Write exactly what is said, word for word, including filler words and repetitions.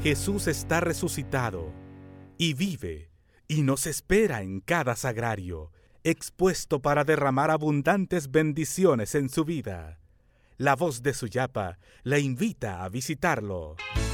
Jesús está resucitado y vive y nos espera en cada sagrario, expuesto para derramar abundantes bendiciones en su vida. La voz de Suyapa la invita a visitarlo.